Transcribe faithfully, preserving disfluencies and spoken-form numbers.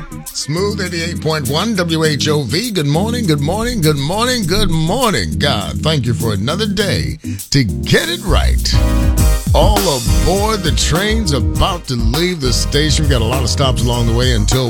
Smooth eighty-eight point one W H O V. Good morning, good morning, good morning, good morning. God, thank you for another day to get it right. All aboard. The train's about to leave the station. We got a lot of stops along the way until